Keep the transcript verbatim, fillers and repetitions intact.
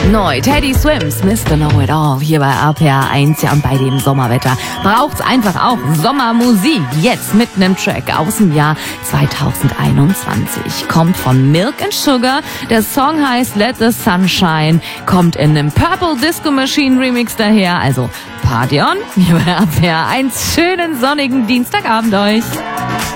Neu, Teddy Swims, Mister Know It All, hier bei R P R eins. Ja, und bei dem Sommerwetter braucht's einfach auch Sommermusik. Jetzt mit einem Track aus dem Jahr zweitausendeinundzwanzig. Kommt von Milk and Sugar. Der Song heißt Let the Sun Shine. Kommt in einem Purple Disco Machine Remix daher. Also Party on, hier bei R P R eins. Schönen sonnigen Dienstagabend euch.